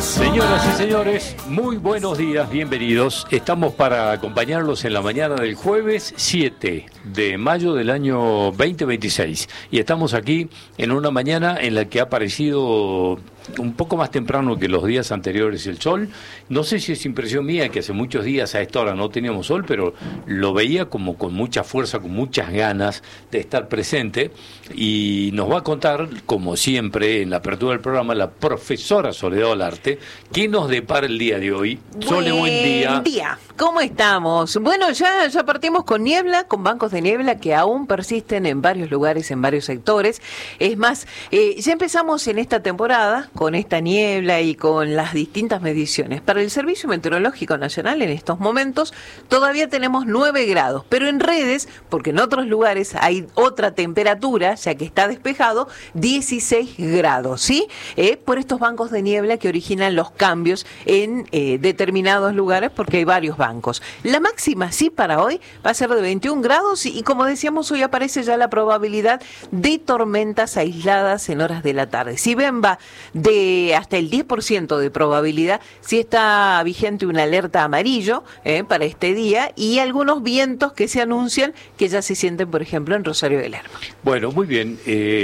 Señoras y señores, muy buenos días, bienvenidos. Estamos para acompañarlos en la mañana del jueves 7 de mayo del año 2026. Y estamos aquí en una mañana en la que ha aparecido un poco más temprano que los días anteriores el sol. No sé si es impresión mía, que hace muchos días a esta hora no teníamos sol, pero lo veía como con mucha fuerza, con muchas ganas de estar presente. Y nos va a contar, como siempre, en la apertura del programa, la profesora Soledad Olarte, ¿qué nos depara el día de hoy? Sole, buen día. Buen día. ¿Cómo estamos? Bueno, ya partimos con niebla, con bancos de niebla que aún persisten en varios lugares, en varios sectores. Es más, ya empezamos en esta temporada con esta niebla y con las distintas mediciones. Para el Servicio Meteorológico Nacional, en estos momentos, todavía tenemos 9 grados, pero en redes, porque en otros lugares hay otra temperatura, ya que está despejado, 16 grados, ¿sí? Por estos bancos de niebla que originan los cambios en determinados lugares, porque hay varios bancos. La máxima, sí, para hoy va a ser de 21 grados y como decíamos, hoy aparece ya la probabilidad de tormentas aisladas en horas de la tarde. Si ven, va de hasta el 10% de probabilidad, si está vigente una alerta amarillo para este día, y algunos vientos que se anuncian que ya se sienten, por ejemplo, en Rosario de Lerma. Bueno, muy bien.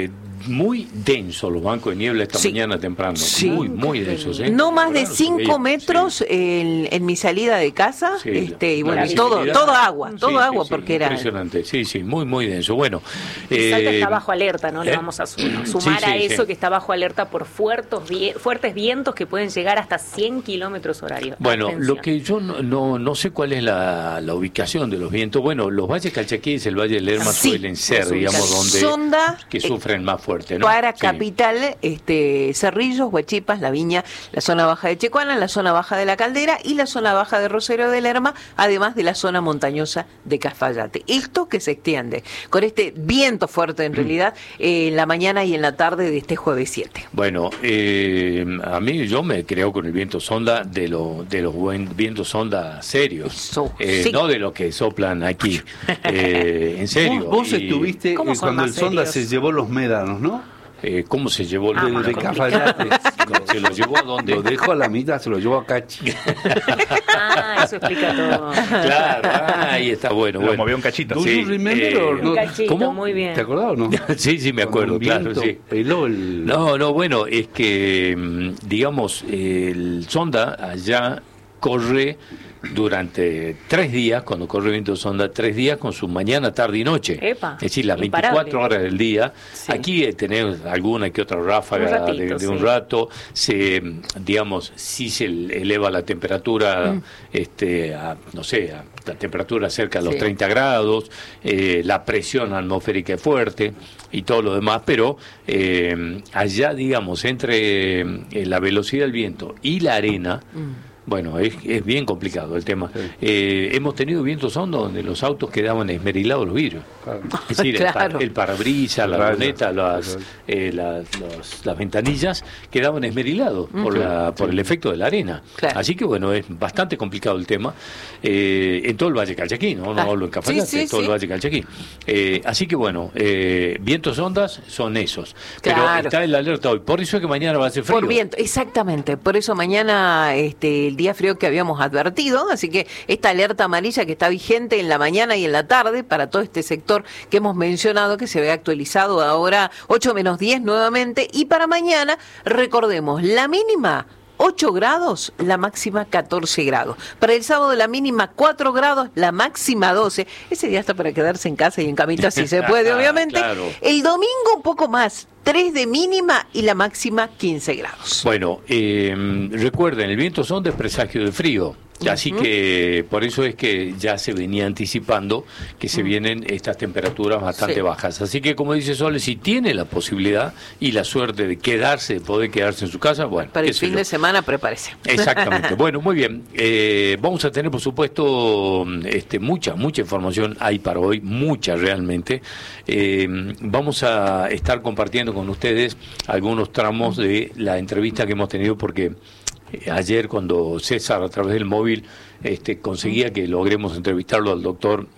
Muy densos los bancos de niebla esta mañana temprano. Sí. Muy densos. No más de 5 metros en mi salida de casa, sí, y bueno, todo agua, porque era impresionante. Sí, muy denso. Bueno, Salta está bajo alerta, ¿no? Le vamos a sumar a eso que está bajo alerta por fuertes vientos que pueden llegar hasta 100 kilómetros horarios. Bueno, Atención. lo que yo no sé cuál es la ubicación de los vientos. Bueno, los valles calchaquíes y el Valle del Lerma suelen ser, digamos, donde Sonda, que sufren más fuerte, ¿no? Para Capital, Cerrillos, Huachipas, La Viña, la zona baja de Checuana, la zona baja de La Caldera y la zona baja de Rosario de Lerma, además de la zona montañosa de Cafayate. Esto que se extiende con este viento fuerte, en realidad, en la mañana y en la tarde de este jueves 7. Bueno, a mí yo me creo con el viento sonda de los vientos sonda serios, Sí. no de los que soplan aquí, en serio. Vos estuviste son cuando el más sonda serios? se llevó los médanos, ¿no? ¿Cómo se llevó el De Cafayate. ¿Se lo llevó a dónde? Lo dejó a la mitad, se lo llevó a Cachi. Eso explica todo. Claro, ahí está, bueno. Lo movió un cachito. ¿Do you remember or Un not? cachito, ¿Cómo? muy bien. ¿Te acordás o no? Sí, me acuerdo, Cuando un claro, viento sí. peló el... No, bueno, es que, digamos, el sonda allá corre durante 3 días, cuando corre viento sonda, 3 días con su mañana, tarde y noche. Epa, es decir, las imparable. 24 horas del día. Sí. Aquí tenemos alguna que otra ráfaga Un ratito, de un sí. rato. Digamos, sí se eleva la temperatura, la temperatura cerca de los 30 grados, la presión atmosférica es fuerte y todo lo demás, pero allá, digamos, entre la velocidad del viento y la arena, bueno, es bien complicado el tema. Sí. Hemos tenido vientos sonda donde los autos quedaban esmerilados los vidrios. Claro. Es decir, Claro. el parabrisas, la Rayas. luneta, las ventanillas quedaban esmerilados por el efecto de la arena. Claro. Así que bueno, es bastante complicado el tema. En todo el Valle Calchaquí, no hablo en Cafayate, Sí, en todo el sí. Valle Calchaquí. Así que bueno, vientos ondas son esos. Pero Claro. está el alerta hoy. Por eso es que mañana va a ser frío. Por viento, exactamente. Por eso mañana el día frío que habíamos advertido, así que esta alerta amarilla que está vigente en la mañana y en la tarde para todo este sector que hemos mencionado, que se ve actualizado ahora 8 menos 10 nuevamente, y para mañana, recordemos, la mínima 8 grados, la máxima 14 grados. Para el sábado la mínima 4 grados, la máxima 12. Ese día está para quedarse en casa y en camita si se puede, obviamente. Claro. El domingo un poco más, 3 de mínima y la máxima 15 grados. Bueno, recuerden, el viento sonda es presagio del frío. Así que por eso es que ya se venía anticipando que se vienen estas temperaturas bastante bajas. Así que, como dice Sole, si tiene la posibilidad y la suerte de poder quedarse en su casa, bueno. Para el fin de semana, prepárese. Exactamente. Bueno, muy bien. Vamos a tener, por supuesto, mucha información hay para hoy, mucha realmente. Vamos a estar compartiendo con ustedes algunos tramos de la entrevista que hemos tenido, porque ayer, cuando César a través del móvil conseguía que logremos entrevistarlo al doctor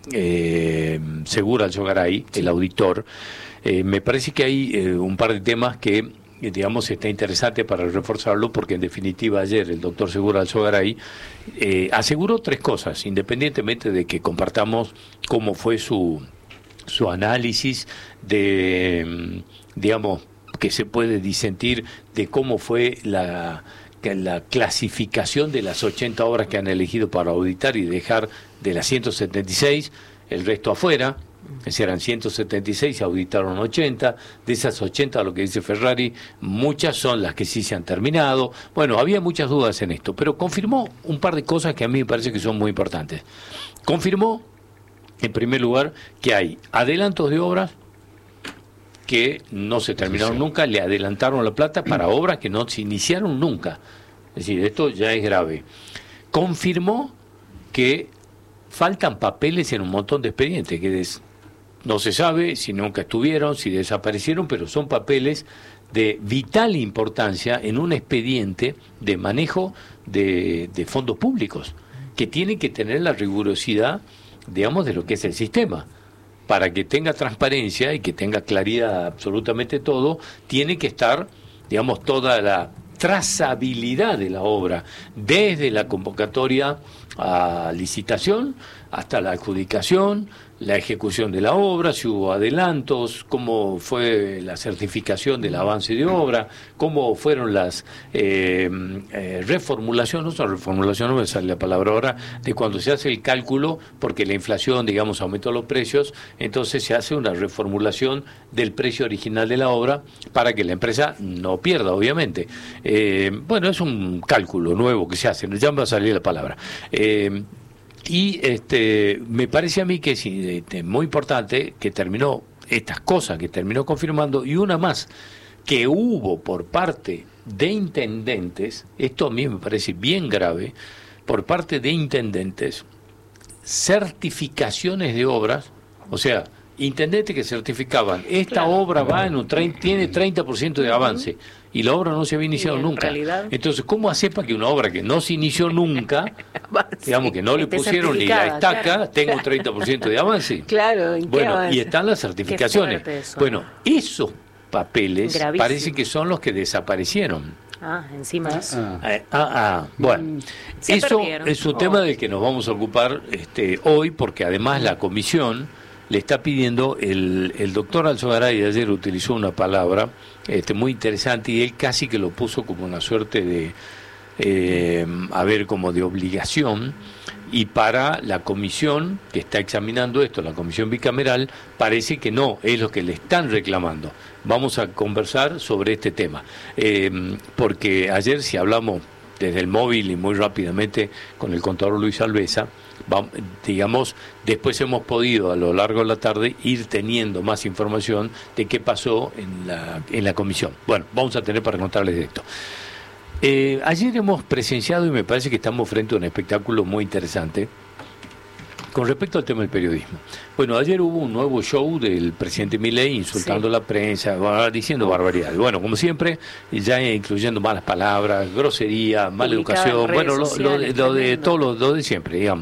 Segura Alzogaray, el auditor, me parece que hay un par de temas que digamos, está interesante para reforzarlo, porque en definitiva ayer el doctor Segura Alzogaray aseguró tres cosas, independientemente de que compartamos cómo fue su análisis de, digamos, que se puede disentir de cómo fue la clasificación de las 80 obras que han elegido para auditar y dejar de las 176 el resto afuera. Es decir, eran 176, se auditaron 80, de esas 80, lo que dice Ferrari, muchas son las que sí se han terminado. Bueno, había muchas dudas en esto, pero confirmó un par de cosas que a mí me parece que son muy importantes. Confirmó, en primer lugar, que hay adelantos de obras que no se terminaron nunca, le adelantaron la plata para obras que no se iniciaron nunca. Es decir, esto ya es grave. Confirmó que faltan papeles en un montón de expedientes, que no se sabe si nunca estuvieron, si desaparecieron, pero son papeles de vital importancia en un expediente de manejo de fondos públicos, que tienen que tener la rigurosidad, digamos, de lo que es el sistema. Para que tenga transparencia y que tenga claridad absolutamente todo, tiene que estar, digamos, toda la trazabilidad de la obra, desde la convocatoria a licitación hasta la adjudicación, la ejecución de la obra, si hubo adelantos, cómo fue la certificación del avance de obra, cómo fueron las reformulaciones, no me sale la palabra ahora, de cuando se hace el cálculo, porque la inflación, digamos, aumentó los precios, entonces se hace una reformulación del precio original de la obra para que la empresa no pierda, obviamente. Bueno, es un cálculo nuevo que se hace, ya me va a salir la palabra. Y me parece a mí que es muy importante que terminó estas cosas, que terminó confirmando, y una más, que hubo por parte de intendentes, esto a mí me parece bien grave, por parte de intendentes, certificaciones de obras, o sea, intendentes que certificaban, esta obra va en tiene 30% de avance, y la obra no se había iniciado nunca. Realidad, entonces, ¿cómo hace para que una obra que no se inició nunca, digamos que no le pusieron ni la estaca, claro, tenga un 30% de avance? Claro, bueno, avance? Y están las certificaciones. Bueno, esos papeles gravísimo, parece que son los que desaparecieron. Encima de eso. Bueno, eso es un tema del que nos vamos a ocupar hoy, porque además la comisión le está pidiendo, el doctor Alzogaray ayer utilizó una palabra muy interesante, y él casi que lo puso como una suerte de, como de obligación, y para la comisión que está examinando esto, la comisión bicameral, parece que no, es lo que le están reclamando. Vamos a conversar sobre este tema, porque ayer, si hablamos desde el móvil y muy rápidamente con el contador Luis Alvesa, digamos, después hemos podido a lo largo de la tarde ir teniendo más información de qué pasó en la comisión. Bueno, vamos a tener para contarles de esto. Ayer hemos presenciado, y me parece que estamos frente a un espectáculo muy interesante con respecto al tema del periodismo. Bueno, ayer hubo un nuevo show del presidente Milei insultando a la prensa, diciendo barbaridades. Bueno, como siempre, ya incluyendo malas palabras, grosería, mala educación, bueno, lo de todo lo de siempre, digamos.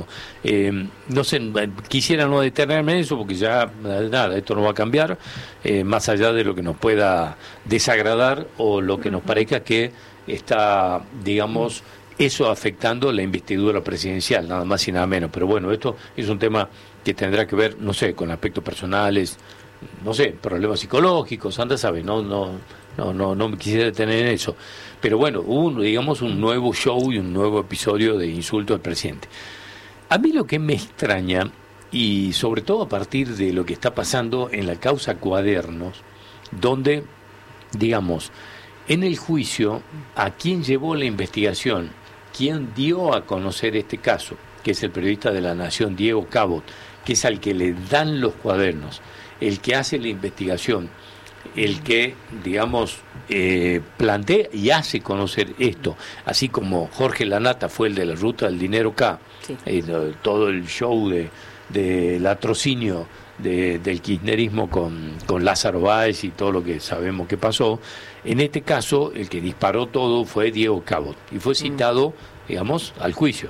No sé, quisiera no detenerme en eso, porque ya nada, esto no va a cambiar, más allá de lo que nos pueda desagradar o lo que nos parezca que está, digamos, eso afectando la investidura presidencial, nada más y nada menos. Pero bueno, esto es un tema que tendrá que ver, no sé, con aspectos personales, no sé, problemas psicológicos, anda sabe, no me quisiera detener en eso. Pero bueno, hubo, digamos, un nuevo show y un nuevo episodio de insulto al presidente. A mí lo que me extraña, y sobre todo a partir de lo que está pasando en la causa Cuadernos, donde, digamos, en el juicio, a quien llevó la investigación, quien dio a conocer este caso, que es el periodista de La Nación, Diego Cabot, que es al que le dan los cuadernos, el que hace la investigación, el que, digamos, plantea y hace conocer esto, así como Jorge Lanata fue el de la Ruta del Dinero K, sí, todo el show de latrocinio del kirchnerismo con Lázaro Báez y todo lo que sabemos que pasó. En este caso, el que disparó todo fue Diego Cabot, y fue citado, digamos, al juicio.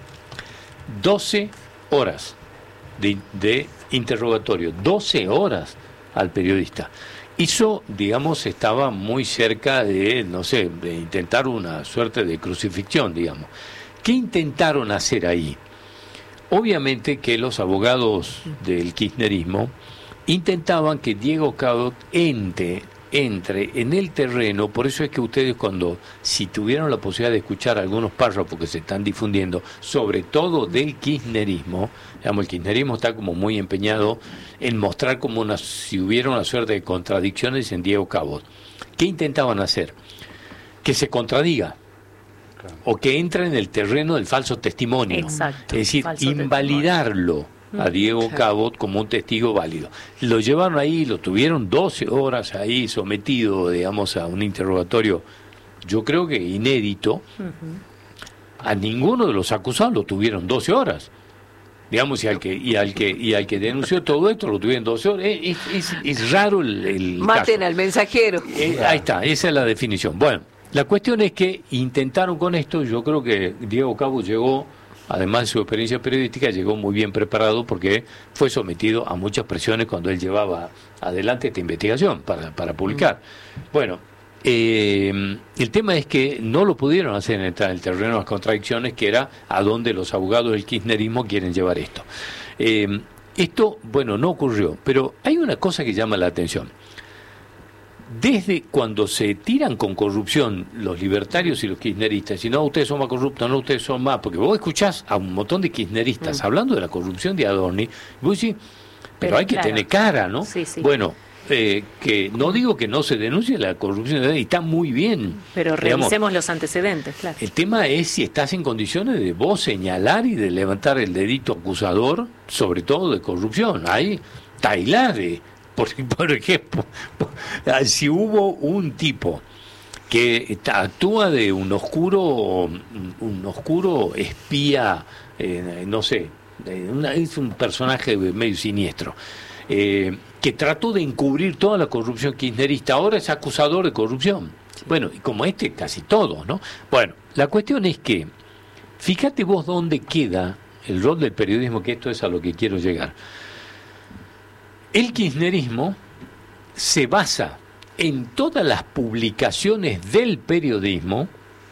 12 horas de interrogatorio, 12 horas al periodista. Eso, digamos, estaba muy cerca de, no sé, de intentar una suerte de crucifixión, digamos. ¿Qué intentaron hacer ahí? Obviamente que los abogados del kirchnerismo intentaban que Diego Cabot entre en el terreno. Por eso es que ustedes, si tuvieron la posibilidad de escuchar algunos párrafos que se están difundiendo, sobre todo del kirchnerismo, digamos, el kirchnerismo está como muy empeñado en mostrar como si hubiera una suerte de contradicciones en Diego Cabot. ¿Qué intentaban hacer? Que se contradiga, o que entre en el terreno del falso testimonio. Exacto, es decir, invalidarlo a Diego Cabot como un testigo válido. Lo llevaron ahí, lo tuvieron 12 horas ahí sometido, digamos, a un interrogatorio, yo creo que inédito. A ninguno de los acusados lo tuvieron 12 horas. Digamos, y al que denunció todo esto lo tuvieron 12 horas. Es raro el Maten caso. al mensajero. Ahí está, esa es la definición. Bueno, la cuestión es que intentaron con esto. Yo creo que Diego Cabot llegó, además de su experiencia periodística, llegó muy bien preparado, porque fue sometido a muchas presiones cuando él llevaba adelante esta investigación para publicar. Bueno, el tema es que no lo pudieron hacer entrar en el terreno de las contradicciones, que era a donde los abogados del kirchnerismo quieren llevar esto. Esto, bueno, no ocurrió, pero hay una cosa que llama la atención. Desde cuando se tiran con corrupción los libertarios y los kirchneristas, y no, ustedes son más corruptos, no, ustedes son más, porque vos escuchás a un montón de kirchneristas hablando de la corrupción de Adorni, y vos decís, pero hay que tener cara, ¿no? Sí, sí. Bueno, que no digo que no se denuncie la corrupción de Adorni, está muy bien. Pero revisemos los antecedentes, claro. El tema es si estás en condiciones de vos señalar y de levantar el dedito acusador, sobre todo de corrupción. Hay Tailade. Por ejemplo, si hubo un tipo que actúa de un oscuro espía, no sé, es un personaje medio siniestro, que trató de encubrir toda la corrupción kirchnerista, ahora es acusador de corrupción. Bueno, y como casi todos, ¿no? Bueno, la cuestión es que, fíjate vos dónde queda el rol del periodismo, que esto es a lo que quiero llegar. El kirchnerismo se basa en todas las publicaciones del periodismo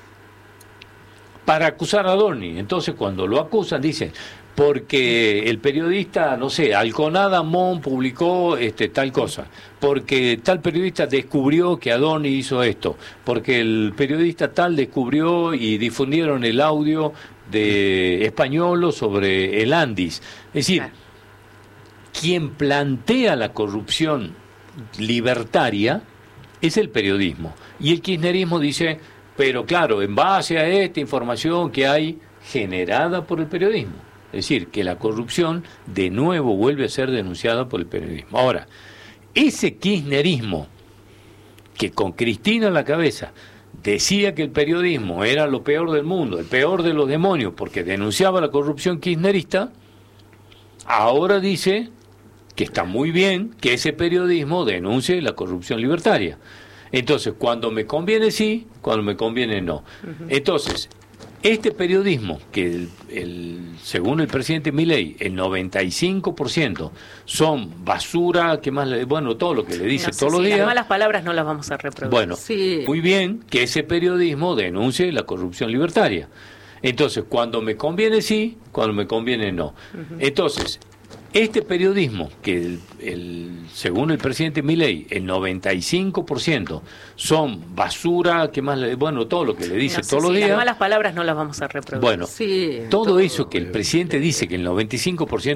para acusar a Adorni. Entonces, cuando lo acusan, dicen, porque el periodista, no sé, Alconada Mon publicó tal cosa, porque tal periodista descubrió que Adorni hizo esto, porque el periodista tal descubrió y difundieron el audio de Españolo sobre el Andis. Es decir, quien plantea la corrupción libertaria es el periodismo. Y el kirchnerismo dice, pero claro, en base a esta información que hay generada por el periodismo. Es decir, que la corrupción de nuevo vuelve a ser denunciada por el periodismo. Ahora, ese kirchnerismo que con Cristina a la cabeza decía que el periodismo era lo peor del mundo, el peor de los demonios, porque denunciaba la corrupción kirchnerista, ahora dice que está muy bien que ese periodismo denuncie la corrupción libertaria. Entonces, cuando me conviene sí, cuando me conviene no. Entonces, este periodismo, que según el presidente Milei, el 95% son basura, que más bueno, todo lo que le dice todos los días. Las malas palabras no las vamos a reproducir. Bueno, muy bien que ese periodismo denuncie la corrupción libertaria. Entonces, cuando me conviene sí, cuando me conviene no. Entonces, este periodismo, que según el presidente Milei, el 95% son basura, que más bueno, todo lo que le dice todos los días. Las malas palabras no las vamos a reproducir. Bueno, todo eso que el presidente dice que el 95%